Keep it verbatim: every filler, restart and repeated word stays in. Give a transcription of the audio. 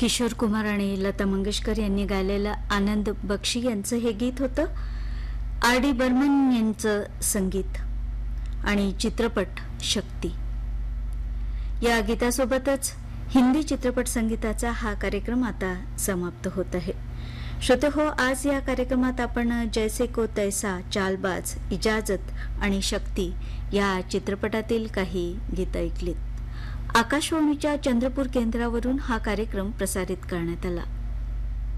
किशोर कुमार आणि लता मंगेशकर यांनी गायलेलं आनंद बक्षी यांचं हे गीत होतं. आर डी बर्मन यांचं संगीत आणि चित्रपट शक्ती. या गीतासोबतच हिंदी चित्रपट संगीताचा हा कार्यक्रम आता समाप्त होत आहे. श्रोते हो, आज या कार्यक्रमात आपण जैसे को तैसा, चालबाज, इजाजत आणि शक्ती या चित्रपटातील काही गीत ऐकलीत. आकाशवाणीच्या चंद्रपूर केंद्रावरून हा कार्यक्रम प्रसारित करण्यात आला.